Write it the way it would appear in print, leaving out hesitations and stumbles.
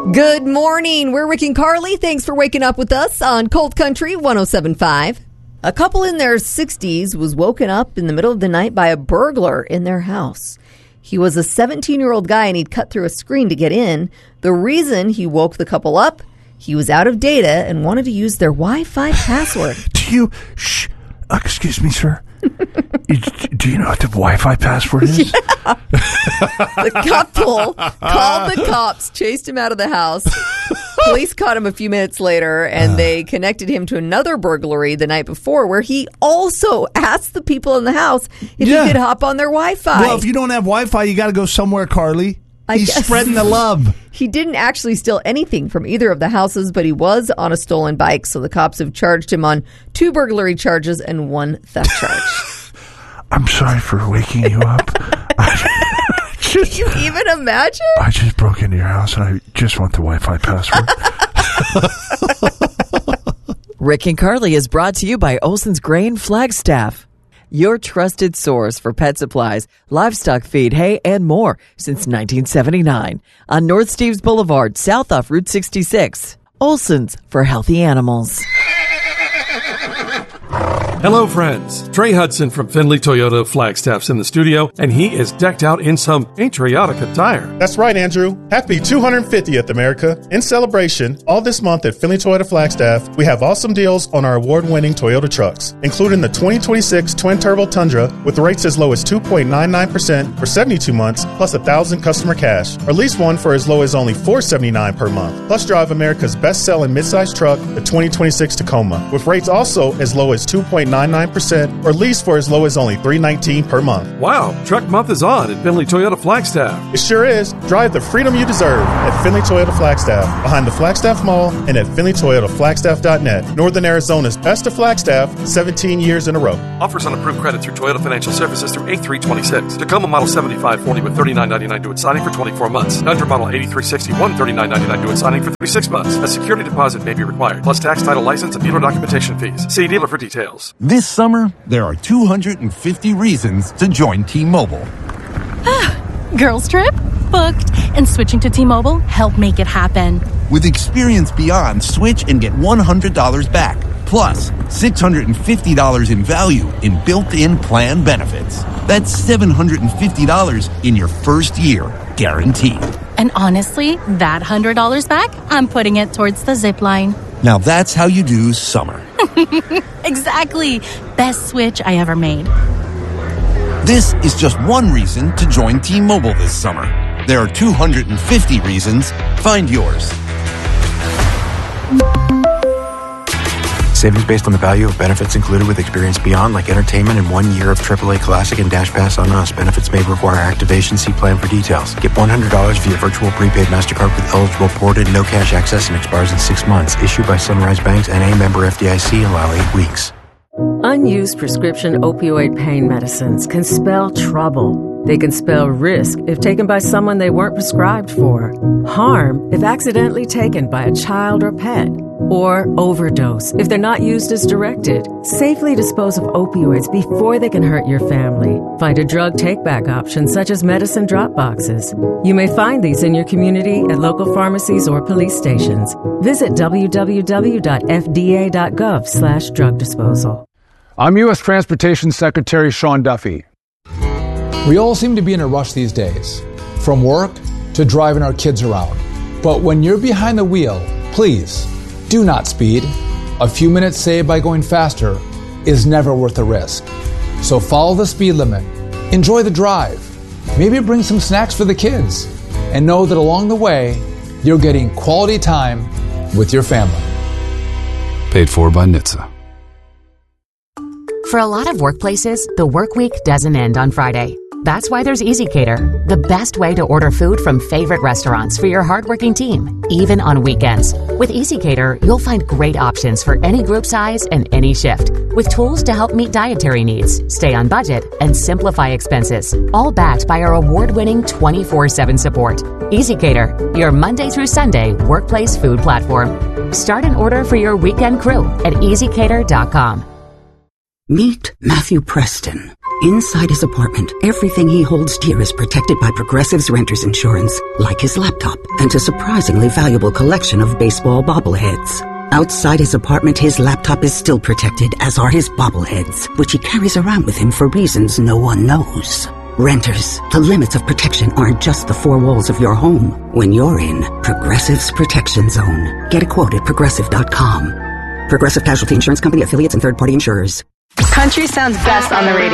Good morning. We're Rick and Carly. Thanks for waking up with us on Cold Country 107.5. A couple in their 60s was woken up in the middle of the night by a burglar in their house. He was a 17-year-old guy, and he'd cut through a screen to get in. The reason he woke the couple up, he was out of data and wanted to use their Wi-Fi password. Excuse me, sir. Do you know what the Wi-Fi password is? Yeah. The couple called the cops, chased him out of the house. Police caught him a few minutes later, and they connected him to another burglary the night before where he also asked the people in the house if he could hop on their Wi-Fi. Well, if you don't have Wi-Fi, you got to go somewhere, Carly. He's spreading the love. He didn't actually steal anything from either of the houses, but he was on a stolen bike, so the cops have charged him on 2 burglary charges and 1 theft charge. I'm sorry for waking you up. Can you even imagine? I just broke into your house, and I just want the Wi-Fi password. Rick and Carly is brought to you by Olson's Grain Flagstaff, your trusted source for pet supplies, livestock feed, hay, and more since 1979. On North Steves Boulevard, south off Route 66. Olson's for healthy animals. Hello, friends. Trey Hudson from Findlay Toyota Flagstaff's in the studio, and he is decked out in some patriotic attire. That's right, Andrew. Happy 250th, America. In celebration, all this month at Findlay Toyota Flagstaff, we have awesome deals on our award-winning Toyota trucks, including the 2026 Twin-Turbo Tundra with rates as low as 2.99% for 72 months, plus $1,000 customer cash, or lease one for as low as only $479 per month. Plus drive America's best-selling midsize truck, the 2026 Tacoma, with rates also as low as 2.99% or lease for as low as only $319 per month. Wow, truck month is on at Findlay Toyota Flagstaff. It sure is. Drive the freedom you deserve at Findlay Toyota Flagstaff, behind the Flagstaff Mall and at FindlayToyotaFlagstaff.net. Northern Arizona's best of Flagstaff, 17 years in a row. Offers on approved credit through Toyota Financial Services through 8/3/26. Tacoma model 7540 with $39.99 due at signing for 24 months. Tundra model 8361, $39.99 due at signing for 36 months. A security deposit may be required, plus tax, title, license, and dealer documentation fees. See dealer for details. This summer, there are 250 reasons to join T-Mobile. Girls trip? Booked. And switching to T-Mobile helped make it happen. With Experience Beyond, switch and get $100 back. Plus, $650 in value in built-in plan benefits. That's $750 in your first year, guaranteed. And honestly, that $100 back, I'm putting it towards the zip line. Now that's how you do summer. Exactly. Best switch I ever made. This is just one reason to join T-Mobile this summer. There are 250 reasons. Find yours. Savings based on the value of benefits included with Experience Beyond, like entertainment and 1 year of AAA Classic and Dash Pass on us. Benefits may require activation. See plan for details. Get $100 via virtual prepaid MasterCard with eligible ported no cash access and expires in 6 months. Issued by Sunrise Banks and a member FDIC. Allow 8 weeks. Unused prescription opioid pain medicines can spell trouble. They can spell risk if taken by someone they weren't prescribed for, harm if accidentally taken by a child or pet, or overdose if they're not used as directed. Safely dispose of opioids before they can hurt your family. Find a drug take-back option such as medicine drop boxes. You may find these in your community at local pharmacies or police stations. Visit www.fda.gov/drug disposal. I'm U.S. Transportation Secretary Sean Duffy. We all seem to be in a rush these days, from work to driving our kids around. But when you're behind the wheel, please do not speed. A few minutes saved by going faster is never worth the risk. So follow the speed limit, enjoy the drive, maybe bring some snacks for the kids, and know that along the way, you're getting quality time with your family. Paid for by NHTSA. For a lot of workplaces, the work week doesn't end on Friday. That's why there's EasyCater, the best way to order food from favorite restaurants for your hardworking team, even on weekends. With EasyCater, you'll find great options for any group size and any shift, with tools to help meet dietary needs, stay on budget, and simplify expenses, all backed by our award-winning 24/7 support. EasyCater, your Monday through Sunday workplace food platform. Start an order for your weekend crew at EasyCater.com. Meet Matthew Preston. Inside his apartment, everything he holds dear is protected by Progressive's Renter's Insurance, like his laptop and a surprisingly valuable collection of baseball bobbleheads. Outside his apartment, his laptop is still protected, as are his bobbleheads, which he carries around with him for reasons no one knows. Renters, the limits of protection aren't just the four walls of your home. When you're in Progressive's Protection Zone. Get a quote at Progressive.com. Progressive Casualty Insurance Company, affiliates, and third-party insurers. Country sounds best on the radio.